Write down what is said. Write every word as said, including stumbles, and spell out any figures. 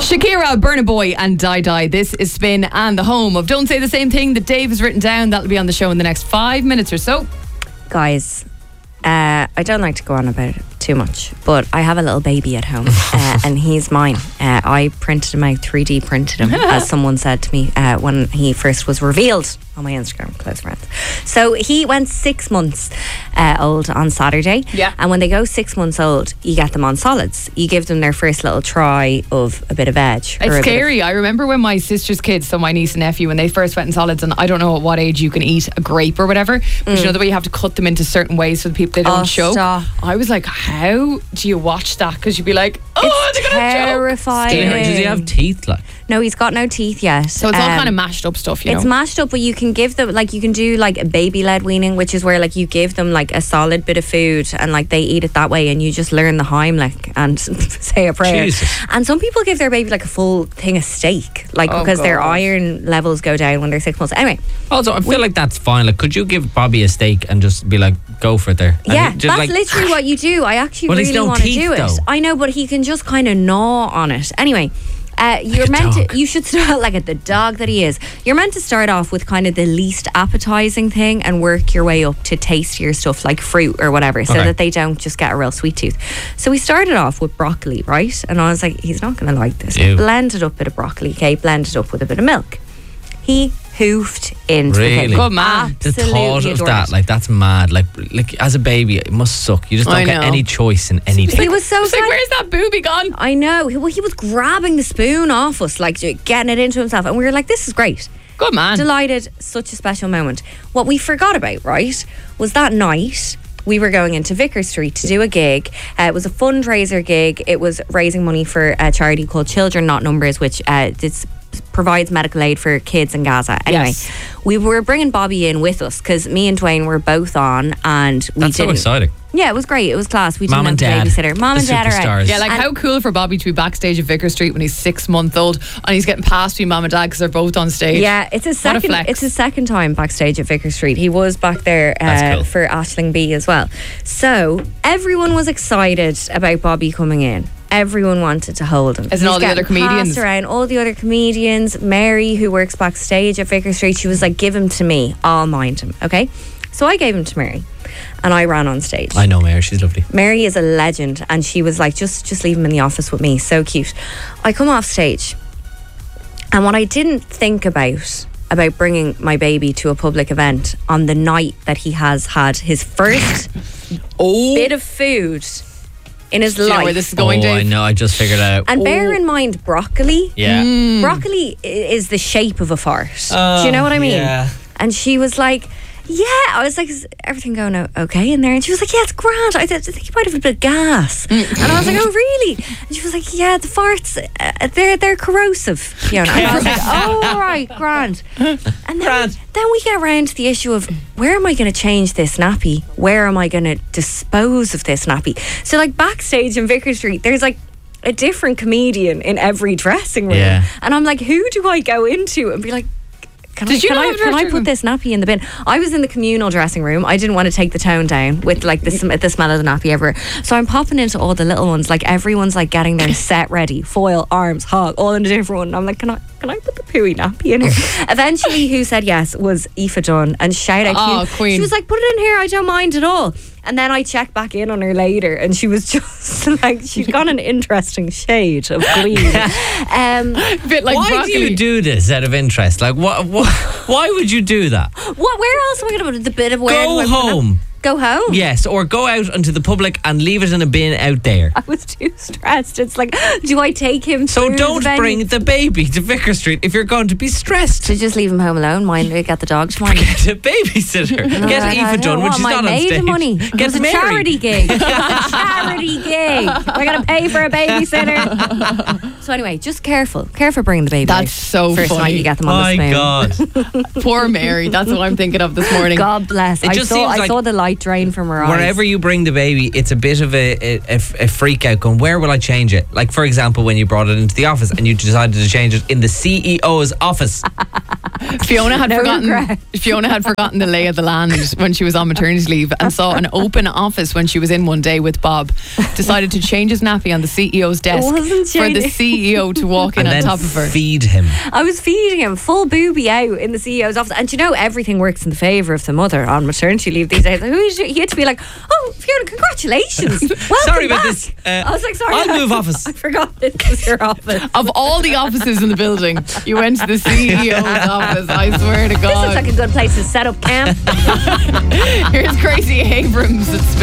Shakira, Burna Boy and Die Die. This is Spin and the home of Don't Say the Same Thing that Dave has written down. That'll be on the show in the next five minutes or so. Guys, uh, I don't like to go on about it too much, but I have a little baby at home uh, and he's mine. Uh, I printed him out, three D printed him, as someone said to me uh, when he first was revealed on my Instagram, close friends. So he went six months uh, old on Saturday. Yeah. And when they go six months old, you get them on solids. You give them their first little try of a bit of veg. It's scary. I remember when my sister's kids, so my niece and nephew, when they first went in solids, and I don't know at what age you can eat a grape or whatever, but mm. you know the way you have to cut them into certain ways so the people they don't oh, choke. Stop. I was like, how do you watch that? Because you'd be like, oh, it's they're gonna terrifying. choke. Does he have teeth? Like, no, he's got no teeth yet. So it's all um, kind of mashed up stuff, you know. It's mashed up, but you can give them, like, you can do like a baby-led weaning, which is where like you give them like a solid bit of food and like they eat it that way, and you just learn the Heimlich and say a prayer. Jesus. And some people give their baby like a full thing of steak, like oh because God. their iron levels go down when they're six months. Anyway. Also, I feel we, like that's fine. Like, could you give Bobby a steak and just be like, go for it there? And yeah, just that's like, literally what you do. I actually well, really no want to teeth, do it. though. I know, but he can just kind of gnaw on it. Anyway. Uh, you're like meant dog. to, you should start like at the dog that he is. You're meant to start off with kind of the least appetizing thing and work your way up to tastier stuff like fruit or whatever, so okay. that they don't just get a real sweet tooth. So we started off with broccoli, right? And I was like, he's not going to like this. Ew. Blended up a bit of broccoli, okay? Blended up with a bit of milk. He hoofed into Really? the Good man. The Absolutely thought of adored that, it. like, that's mad. Like, like as a baby, it must suck. You just I don't get know. any choice in anything. He was so It's like, sad. where's that booby gone? I know. He, well, he was grabbing the spoon off us, like getting it into himself, and we were like, "This is great." Good man. Delighted, such a special moment. What we forgot about, right, was that night we were going into Vicar Street to do a gig. Uh, it was a fundraiser gig. It was raising money for a charity called Children Not Numbers, which uh, it's provides medical aid for kids in Gaza. Anyway, Yes. we were bringing Bobby in with us because me and Dwayne were both on, and we That's so didn't. exciting. Yeah, it was great. It was class. We Mom didn't and have a dad. babysitter. Mom The and dad are out. superstars. Yeah, like And- how cool for Bobby to be backstage at Vicar Street when he's six months old and he's getting passed between mum and dad because they're both on stage. Yeah, it's his What a second. flex. It's his second time backstage at Vicar Street. He was back there That's uh, cool. for Aisling B as well. So everyone was excited about Bobby coming in. Everyone wanted to hold him. As in He's all the other getting comedians? passed around, all the other comedians. Mary, who works backstage at Vicar Street, she was like, "Give him to me. I'll mind him." Okay, so I gave him to Mary, and I ran on stage. I know, Mary. She's lovely. Mary is a legend, and she was like, just just leave him in the office with me. So cute. I come off stage, and what I didn't think about about bringing my baby to a public event on the night that he has had his first Oh, bit of food in his do you know life. where this is going, oh, Dave? I know. I just figured out. And bear in mind, broccoli. yeah. Mm. Broccoli i- is the shape of a fart. Do you know what I mean? Yeah. And she was like, yeah. I was like, is everything going o- okay in there? And she was like, yeah, it's grand. I, th- I think you might have a bit of gas. And I was like, oh, really? And she was like, yeah, the farts, uh, they're they're corrosive. Fiona. And I was like, oh, right, grand. And then, Grand. then we get around to the issue of, where am I going to change this nappy? Where am I going to dispose of this nappy? So like backstage in Vicar Street, there's like a different comedian in every dressing room. Yeah. And I'm like, who do I go into and be like, Can Did I, you can not I, have a can I dressing put room? this nappy in the bin? I was in the communal dressing room. I didn't want to take the tone down with like the, sm- the smell of the nappy everywhere. So I'm popping into all the little ones. Like everyone's like getting their set ready. Foil, arms, hog, all in a different one. And I'm like, can I can I put the pooey nappy in here? Eventually, who said yes was Aoife Dunn. And shout out to Oh, you. queen. She was like, put it in here. I don't mind at all. And then I checked back in on her later, and she was just like, she'd got an interesting shade of green. Um, A bit like Why broccoli. do you do this out of interest? Like, what? what why would you do that? what? Where else am I going to put the bit of where? do Go I put it? home. Go home. Yes, or go out into the public and leave it in a bin out there. I was too stressed. It's like, do I take him? So through don't the venue? bring the baby to Vicar Street if you're going to be stressed. So just leave him home alone. Mind, get the dog to mind. Get a babysitter. Get I- I Aoife Dunn don't when want she's my not on maid stage. money. Get It's a Mary. charity gig. It's a charity gig. We're gonna pay for a babysitter. So anyway, just careful, careful bringing the baby. That's out. so First funny. night you get them on My the spoon. God. Poor Mary. That's what I'm thinking of this morning. God bless. It I just saw, seems I like saw the light drain from her eyes. Wherever you bring the baby, it's a bit of a, a, a, a freak out going, where will I change it? Like, for example, when you brought it into the office and you decided to change it in the C E O's office. Fiona had No forgotten. regret. Fiona had forgotten the lay of the land when she was on maternity leave, and saw an open office when she was in one day with Bob. Decided to change his nappy on the C E O's desk wasn't for the changing. C E O to walk in And on then top of her. feed him. I was feeding him full booby out in the C E O's office. And you know, everything works in the favour of the mother on maternity leave these days. Who is he? He had to be like, oh, Fiona, congratulations. Welcome Sorry about back. this. Uh, I was like, sorry. I'll move office. I forgot this was your office. Of all the offices in the building, you went to the C E O's office. I swear to This looks God. like a good place to set up camp. Here's Gracie Abrams at